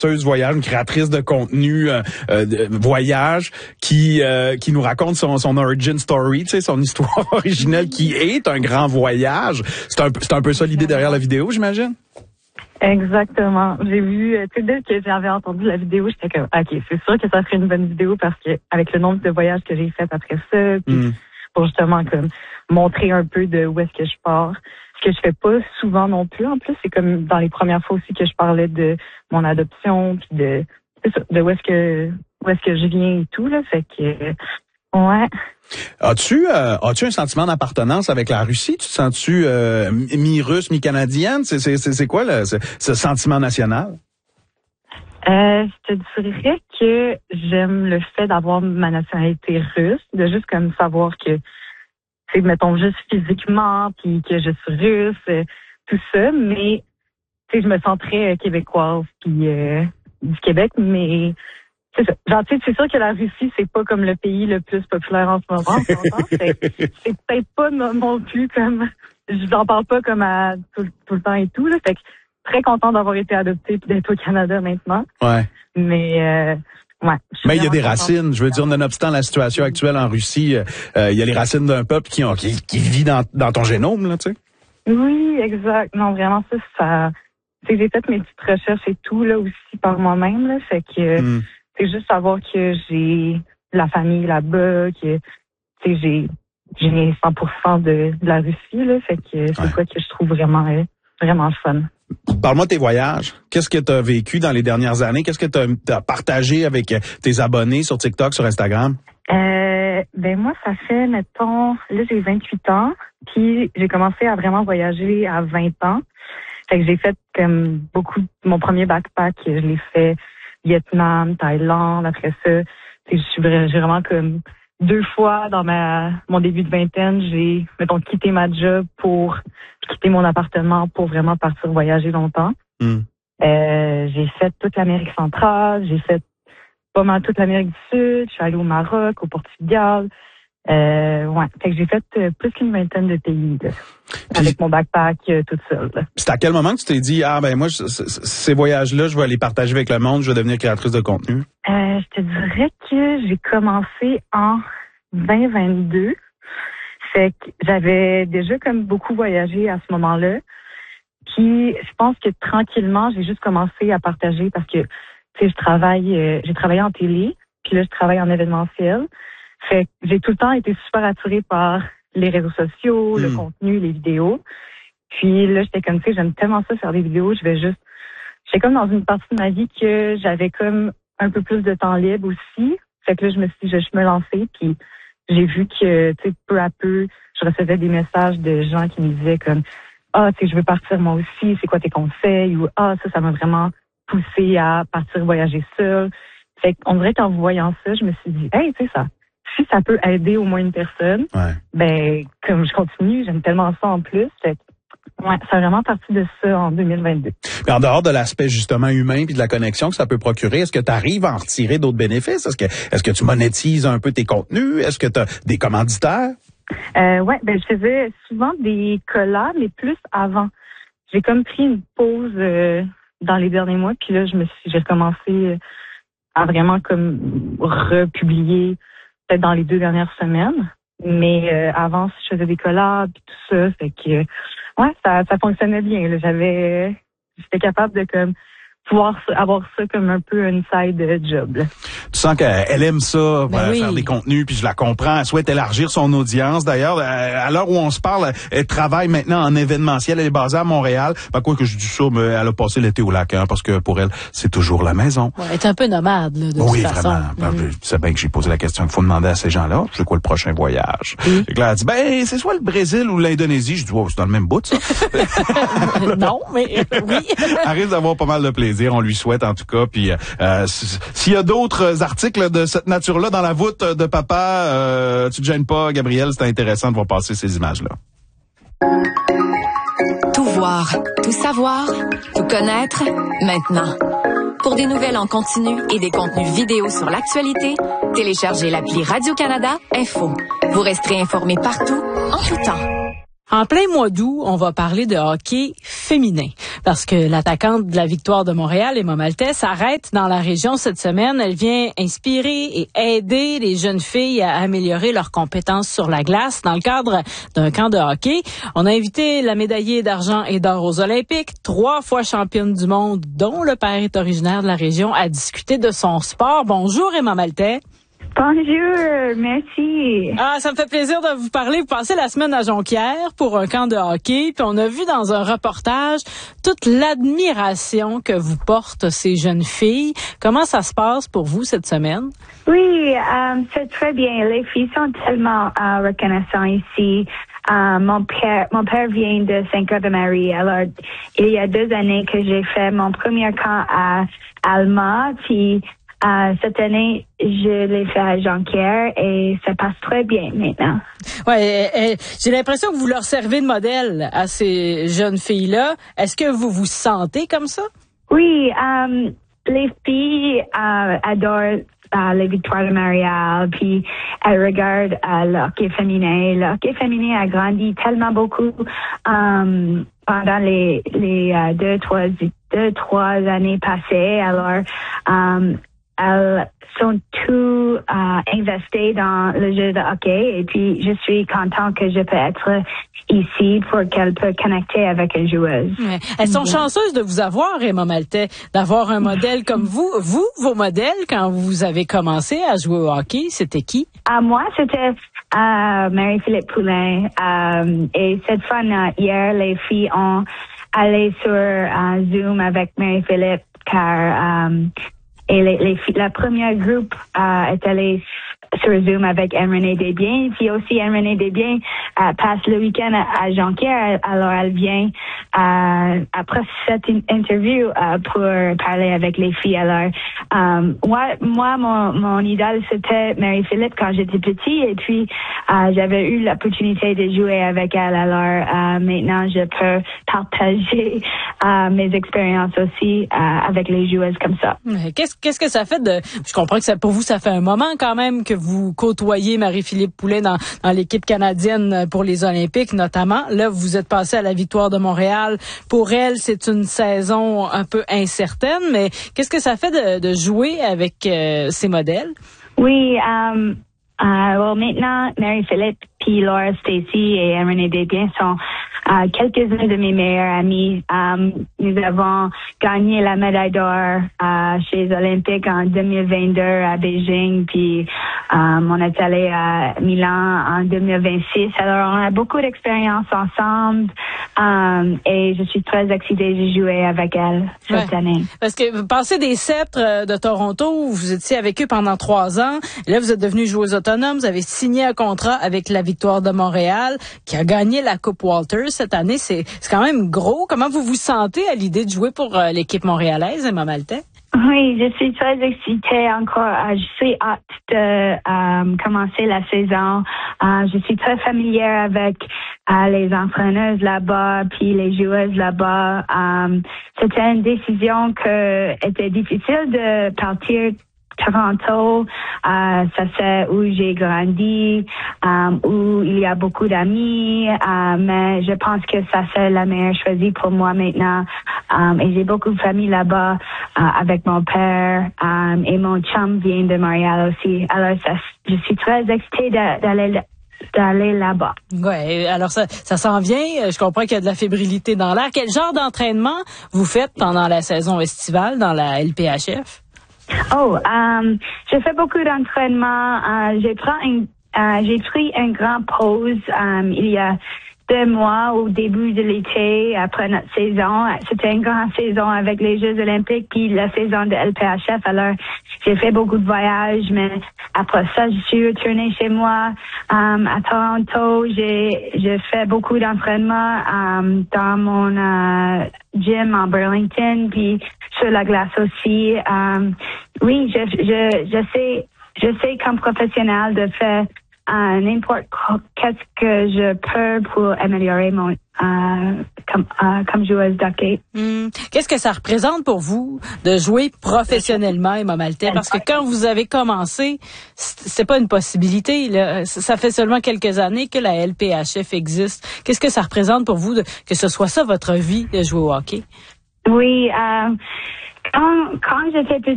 voyage, une créatrice de contenu de voyage qui nous raconte son origin story, tu sais, son histoire originelle qui est un grand voyage. C'est un peu ça l'idée derrière la vidéo, j'imagine. Exactement. J'ai vu, tu sais, dès que j'avais entendu la vidéo, j'étais comme, ok, c'est sûr que ça serait une bonne vidéo parce que avec le nombre de voyages que j'ai fait après ça, puis pour justement comme montrer un peu de où est-ce que je pars. Ce que je fais pas souvent non plus. En plus, c'est comme dans les premières fois aussi que je parlais de mon adoption, puis de où est-ce que je viens et tout là. Fait que ouais. As-tu un sentiment d'appartenance avec la Russie? Tu te sens-tu mi-russe, mi-canadienne? C'est quoi ce sentiment national? Je te dirais que j'aime le fait d'avoir ma nationalité russe, de juste comme savoir que, tu sais, mettons juste physiquement, puis que je suis russe, tout ça, mais tu sais, je me sens très québécoise, puis du Québec, mais c'est ça. Genre, tu sais, c'est sûr que la Russie, c'est pas comme le pays le plus populaire en ce moment. C'est peut-être pas non plus comme, je n'en parle pas comme à tout le temps et tout, là. Fait que très content d'avoir été adoptée et d'être au Canada maintenant. Ouais. Mais, ouais. Mais il y a des racines. Je veux dire, nonobstant la situation actuelle en Russie, il y a les racines d'un peuple qui vit dans ton génome, là, tu sais. Oui, exact. Non, vraiment, ça, tu sais, j'ai fait mes petites recherches et tout, là, aussi par moi-même, là. Fait que, c'est juste savoir que j'ai la famille là-bas, que, tu sais, j'ai 100% de la Russie, là. Fait que c'est quoi que je trouve vraiment fun. Parle-moi de tes voyages. Qu'est-ce que tu as vécu dans les dernières années? Qu'est-ce que tu as partagé avec tes abonnés sur TikTok, sur Instagram? Ben moi, ça fait, mettons, là, j'ai 28 ans, puis j'ai commencé à vraiment voyager à 20 ans. Fait que j'ai fait comme mon premier backpack, je l'ai fait Vietnam, Thaïlande, après ça, j'ai vraiment comme 2 fois dans mon début de vingtaine, j'ai, mettons, quitté ma job pour quitter mon appartement pour vraiment partir voyager longtemps. J'ai fait toute l'Amérique centrale, j'ai fait pas mal toute l'Amérique du Sud, je suis allée au Maroc, au Portugal. Ouais, fait que j'ai fait plus qu'une vingtaine de pays là, avec mon backpack toute seule. C'est à quel moment que tu t'es dit ben moi ces voyages-là, je vais les partager avec le monde, je vais devenir créatrice de contenu? Je te dirais que j'ai commencé en 2022. Fait que j'avais déjà comme beaucoup voyagé à ce moment-là. Puis je pense que tranquillement, j'ai juste commencé à partager parce que tu sais, j'ai travaillé en télé, puis là je travaille en événementiel. Fait que j'ai tout le temps été super attirée par les réseaux sociaux, le contenu, les vidéos. Puis là, j'étais comme, tu sais, j'aime tellement ça faire des vidéos, j'étais comme dans une partie de ma vie que j'avais comme un peu plus de temps libre aussi. Fait que là, je me suis dit, je me lançais, puis j'ai vu que, tu sais, peu à peu, je recevais des messages de gens qui me disaient comme, tu sais, je veux partir moi aussi, c'est quoi tes conseils? Ou, ça m'a vraiment poussé à partir voyager seule. Fait qu'on dirait qu'en voyant ça, je me suis dit, hey, tu sais, si ça peut aider au moins une personne, ben, comme je continue, j'aime tellement ça en plus. Fait que, ouais, ça a vraiment parti de ça en 2022. Mais en dehors de l'aspect justement humain puis de la connexion que ça peut procurer, est-ce que tu arrives à en retirer d'autres bénéfices? Est-ce que tu monétises un peu tes contenus? Est-ce que tu as des commanditaires? Ouais, ben je faisais souvent des collabs, mais plus avant. J'ai comme pris une pause dans les derniers mois, puis là j'ai recommencé à vraiment comme republier peut-être dans les 2 dernières semaines. Mais avant, je faisais des collabs et tout ça, fait que ouais, ça fonctionnait bien. Là. J'étais capable de comme pouvoir avoir ça comme un peu une side job. Là. Tu sens qu'elle aime ça, faire des contenus, puis je la comprends. Elle souhaite élargir son audience. D'ailleurs, à l'heure où on se parle, elle travaille maintenant en événementiel. Elle est basée à Montréal. Quoi que je dis ça, mais elle a passé l'été au lac, parce que pour elle, c'est toujours la maison. Ouais, elle est un peu nomade, là, de toute façon. Vraiment. C'est bien que j'ai posé la question. Il faut demander à ces gens-là, c'est quoi le prochain voyage? Et là, elle dit, c'est soit le Brésil ou l'Indonésie. Je dis, c'est dans le même bout, ça. Non, mais oui. Elle risque d'avoir pas mal de plaisir. On lui souhaite, en tout cas. Puis, s'il y a d'autres articles de cette nature-là dans la voûte de papa, tu te gênes pas, Gabriel. C'est intéressant de voir passer ces images-là. Tout voir, tout savoir, tout connaître, maintenant. Pour des nouvelles en continu et des contenus vidéo sur l'actualité, téléchargez l'appli Radio-Canada Info. Vous resterez informé partout, en tout temps. En plein mois d'août, on va parler de hockey féminin parce que l'attaquante de la Victoire de Montréal, Emma Maltais, s'arrête dans la région cette semaine. Elle vient inspirer et aider les jeunes filles à améliorer leurs compétences sur la glace dans le cadre d'un camp de hockey. On a invité la médaillée d'argent et d'or aux Olympiques, 3 fois championne du monde, dont le père est originaire de la région, à discuter de son sport. Bonjour Emma Maltais. Bonjour, merci. Ça me fait plaisir de vous parler. Vous passez la semaine à Jonquière pour un camp de hockey, puis on a vu dans un reportage toute l'admiration que vous portent ces jeunes filles. Comment ça se passe pour vous cette semaine? Oui, c'est très bien. Les filles sont tellement reconnaissantes ici. Mon père vient de Saint-Cœur-de-Marie. Alors, il y a 2 années que j'ai fait mon premier camp à Alma, puis cette année, je l'ai fait à Jonquière et ça passe très bien maintenant. Ouais, j'ai l'impression que vous leur servez de modèle à ces jeunes filles-là. Est-ce que vous vous sentez comme ça? Oui, les filles adorent les Victoires de Montréal, puis elles regardent le hockey féminin. Le hockey féminin a grandi tellement beaucoup pendant les 2-3 années passées. Alors, elles sont tout investies dans le jeu de hockey et puis je suis contente que je peux être ici pour qu'elles puissent connecter avec les joueuses. Ouais. Elles sont chanceuses de vous avoir, Emma Maltais, d'avoir un modèle comme vous. Vous, vos modèles, quand vous avez commencé à jouer au hockey, c'était qui? Moi, c'était Marie-Philippe Poulin. Et cette fois, hier, les filles ont allé sur Zoom avec Marie-Philippe car et la première groupe est allée sur Zoom avec Anne-Renée Desbiens. Puis aussi, Anne-Renée Desbiens passe le week-end à Jonquière. Alors, elle vient après cette interview pour parler avec les filles. Alors, moi, mon idole, c'était Marie-Philippe quand j'étais petite. Et puis, j'avais eu l'opportunité de jouer avec elle. Alors, maintenant, je peux partager mes expériences aussi avec les joueuses comme ça. Qu'est-ce que ça fait je comprends que pour vous, ça fait un moment quand même que vous côtoyez Marie-Philippe Poulin dans l'équipe canadienne pour les Olympiques notamment. Là, vous êtes passé à la Victoire de Montréal. Pour elle, c'est une saison un peu incertaine, mais qu'est-ce que ça fait de jouer avec ces modèles? Oui, maintenant, Marie-Philippe, puis Laura Stacey et Anne-Renée Desbiens sont quelques-uns de mes meilleurs amis. Nous avons gagné la médaille d'or chez les Olympiques en 2022 à Beijing, puis on est allé à Milan en 2026. Alors, on a beaucoup d'expérience ensemble et je suis très excitée de jouer avec elle cette année. Parce que vous passez des sceptres de Toronto, vous étiez avec eux pendant 3 ans. Et là, vous êtes devenue joueuse autonome. Vous avez signé un contrat avec la Victoire de Montréal qui a gagné la Coupe Walters cette année. C'est quand même gros. Comment vous vous sentez à l'idée de jouer pour l'équipe montréalaise, Emma Maltais? Oui, je suis très excitée encore. Je suis hâte de commencer la saison. Je suis très familière avec les entraîneuses là-bas, puis les joueuses là-bas. C'était une décision que était difficile de partir Toronto, ça c'est où j'ai grandi, où il y a beaucoup d'amis, mais je pense que ça c'est la meilleure choisie pour moi maintenant. Et j'ai beaucoup de famille là-bas avec mon père et mon chum vient de Montréal aussi. Alors je suis très excitée d'aller là-bas. Ouais, alors ça s'en vient. Je comprends qu'il y a de la fébrilité dans l'air. Quel genre d'entraînement vous faites pendant la saison estivale dans la LPHF? J'ai fait beaucoup d'entraînement. J'ai pris une grande pause il y a 2 mois au début de l'été après notre saison. C'était une grande saison avec les Jeux olympiques puis la saison de LPHF. Alors, j'ai fait beaucoup de voyages, mais après ça, je suis retournée chez moi à Toronto. J'ai fait beaucoup d'entraînement dans mon gym en Burlington puis sur la glace aussi. Oui, je sais comme professionnel de faire n'importe qu'est-ce que je peux pour améliorer mon comme joueuse d'hockey. Qu'est-ce que ça représente pour vous de jouer professionnellement, Emma Maltais? Parce que quand vous avez commencé, c'est pas une possibilité, là. Ça fait seulement quelques années que la LPHF existe. Qu'est-ce que ça représente pour vous que ce soit ça votre vie de jouer au hockey? Oui, quand j'étais petite,